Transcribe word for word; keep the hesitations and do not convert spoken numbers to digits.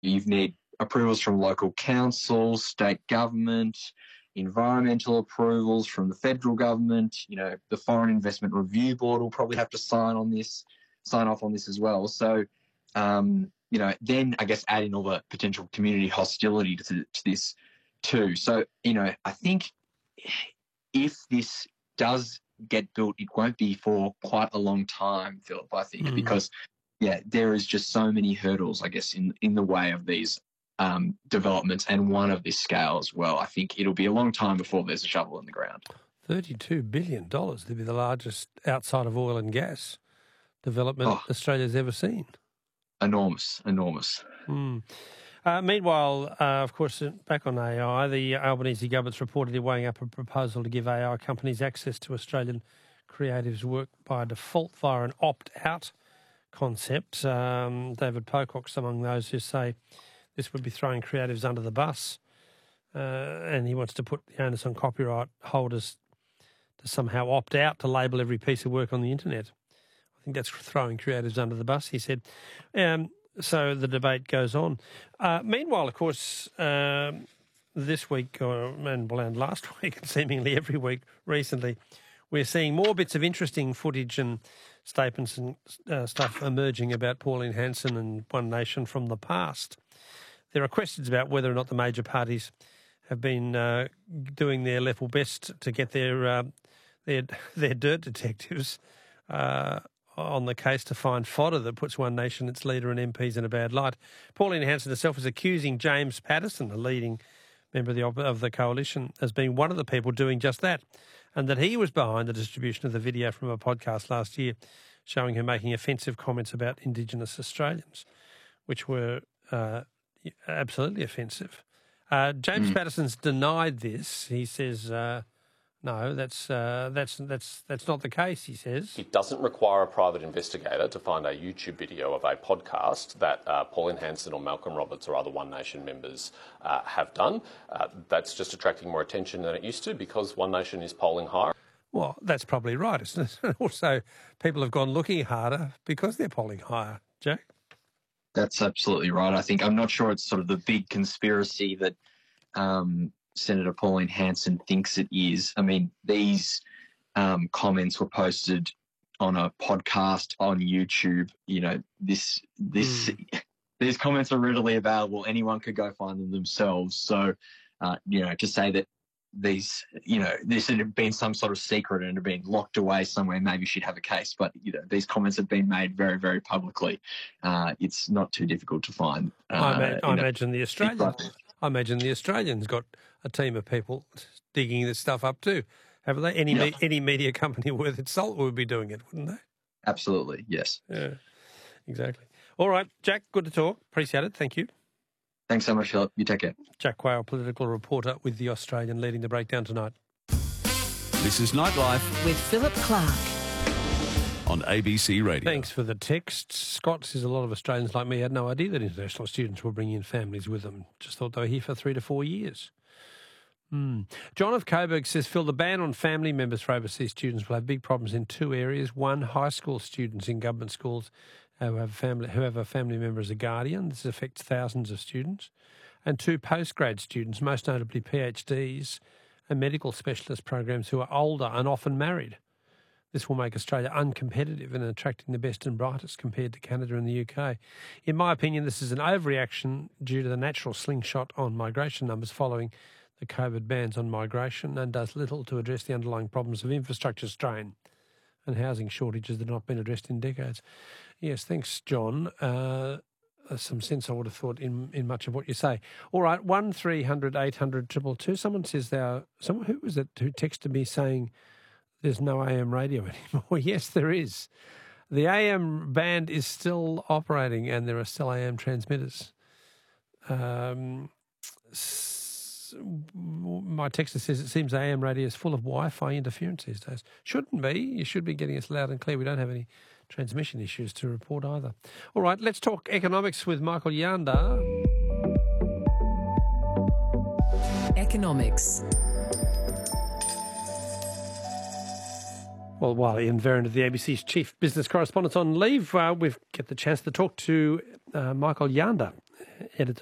You need approvals from local councils, state government, environmental approvals from the federal government. You know, the Foreign Investment Review Board will probably have to sign on this, sign off on this as well. So, um, you know, then I guess add in all the potential community hostility to, to this too. So, you know, I think if this does get built, it won't be for quite a long time, Philip, I think, mm. because, yeah, there is just so many hurdles, I guess, in, in the way of these Um, developments, and one of this scale as well. I think it'll be a long time before there's a shovel in the ground. thirty-two billion dollars to be the largest outside of oil and gas development oh, Australia's ever seen. Enormous, enormous. Mm. Uh, meanwhile, uh, of course, back on A I, the Albanese government's reportedly weighing up a proposal to give A I companies access to Australian creatives' work by default via an opt-out concept. Um, David Pocock's among those who say this would be throwing creatives under the bus, uh, and he wants to put the onus on copyright holders to somehow opt out to label every piece of work on the internet. I think that's throwing creatives under the bus, he said. Um, so the debate goes on. Uh, meanwhile, of course, um, this week, or, and, and last week, and seemingly every week recently, we're seeing more bits of interesting footage and statements and uh, stuff emerging about Pauline Hanson and One Nation from the past. There are questions about whether or not the major parties have been uh, doing their level best to get their uh, their their dirt detectives uh, on the case to find fodder that puts One Nation, its leader and M Ps in a bad light. Pauline Hanson herself is accusing James Paterson, a leading member of the, of the coalition, as being one of the people doing just that, and that he was behind the distribution of the video from a podcast last year showing her making offensive comments about Indigenous Australians, which were Uh, absolutely offensive. Uh, James mm. Paterson's denied this. He says, uh, no, that's uh, that's that's that's not the case, he says. It doesn't require a private investigator to find a YouTube video of a podcast that uh, Pauline Hanson or Malcolm Roberts or other One Nation members uh, have done. Uh, that's just attracting more attention than it used to because One Nation is polling higher. Well, that's probably right, isn't it? Also, people have gone looking harder because they're polling higher, Jack. That's absolutely right. I think I'm not sure it's sort of the big conspiracy that um, Senator Pauline Hanson thinks it is. I mean, these um, comments were posted on a podcast on YouTube. You know, this this mm. these comments are readily available. Anyone could go find them themselves. So, uh, you know, to say that these, you know, this had been some sort of secret and had been locked away somewhere, maybe she'd have a case. But, you know, these comments have been made very, very publicly. Uh, it's not too difficult to find. Uh, I, ma- I imagine the Australians, I imagine the Australians got a team of people digging this stuff up too. Haven't they? Any, yeah. me- any media company worth its salt would be doing it, wouldn't they? Absolutely, yes. Yeah, exactly. All right, Jack, good to talk. Appreciate it. Thank you. Thanks so much, Philip. You take care. Jack Quayle, political reporter with The Australian, leading the breakdown tonight. This is Nightlife with Philip Clark on A B C Radio. Thanks for the text. Scott says a lot of Australians like me had no idea that international students were bringing in families with them. Just thought they were here for three to four years. Mm. John of Coburg says, Phil, the ban on family members for overseas students will have big problems in two areas. One, high school students in government schools who have a family, who have a family member as a guardian. This affects thousands of students. And two, postgrad students, most notably PhDs and medical specialist programs who are older and often married. This will make Australia uncompetitive in attracting the best and brightest compared to Canada and the U K. In my opinion, this is an overreaction due to the natural slingshot on migration numbers following the COVID bans on migration and does little to address the underlying problems of infrastructure strain and housing shortages that have not been addressed in decades. Yes, thanks, John. Uh, some sense I would have thought in, in much of what you say. All right, one three hundred eight hundred two two two. Someone says there, someone who was it who texted me saying there's no A M radio anymore? Yes, there is. The A M band is still operating and there are still A M transmitters. Um, my texter says it seems A M radio is full of Wi-Fi interference these days. Shouldn't be. You should be getting us loud and clear. We don't have any transmission issues to report either. All right, let's talk economics with Michael Yanda. Economics. Well, while Ian Verrand of the A B C's chief business correspondent on leave, uh, we've get the chance to talk to uh, Michael Yanda, editor.